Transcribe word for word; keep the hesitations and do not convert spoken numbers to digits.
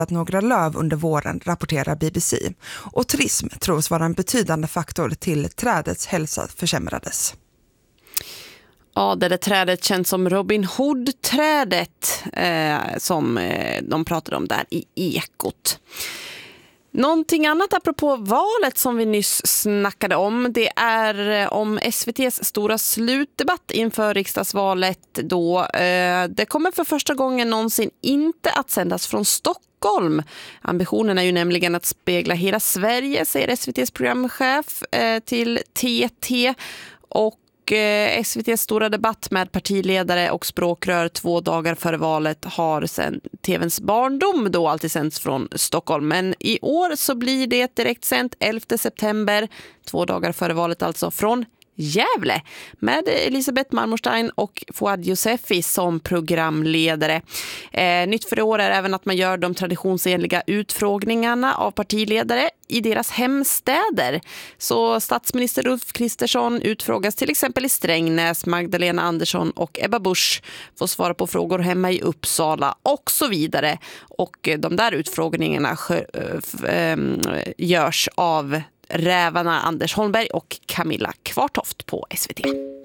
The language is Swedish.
att några löv under våren, rapporterar B B C. Och turism tros vara en betydande faktor till trädets hälsa försämrades. Ja, det där trädet känns som Robin Hood-trädet eh, som eh, de pratade om där i Ekot. Någonting annat apropå valet som vi nyss snackade om, det är om S V T:s stora slutdebatt inför riksdagsvalet då. Eh, det kommer för första gången någonsin inte att sändas från Stockholm. Ambitionen är ju nämligen att spegla hela Sverige, säger S V T:s programchef eh, till T T. Och S V T:s stora debatt med partiledare och språkrör två dagar före valet har sedan T V:ns barndom då alltid sänds från Stockholm. Men i år så blir det direkt sänt elfte september, två dagar före valet alltså, från Gävle med Elisabeth Marmorstein och Fouad Yousefi som programledare. Eh, nytt för i år är även att man gör de traditionsenliga utfrågningarna av partiledare i deras hemstäder. Så statsminister Ulf Kristersson utfrågas till exempel i Strängnäs, Magdalena Andersson och Ebba Busch får svara på frågor hemma i Uppsala och så vidare. Och de där utfrågningarna görs av rävarna Anders Holmberg och Camilla Kvartoft på S V T.